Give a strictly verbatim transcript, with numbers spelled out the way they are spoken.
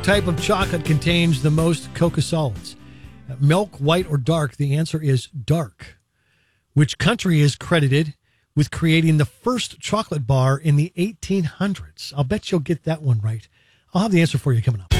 type of chocolate contains the most coca solids? Milk, white, or dark? The answer is dark. Which country is credited with creating the first chocolate bar in the eighteen hundreds? I'll bet you'll get that one right. I'll have the answer for you coming up.